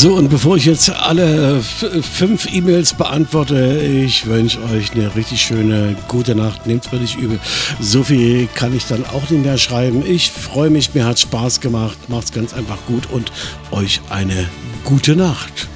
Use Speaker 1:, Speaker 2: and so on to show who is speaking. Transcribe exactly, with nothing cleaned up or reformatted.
Speaker 1: So, und bevor ich jetzt alle f- fünf E-Mails beantworte, ich wünsche euch eine richtig schöne gute Nacht. Nehmt's mir nicht übel. So viel kann ich dann auch nicht mehr schreiben. Ich freue mich, mir hat Spaß gemacht. Macht's ganz einfach gut und euch eine gute Nacht.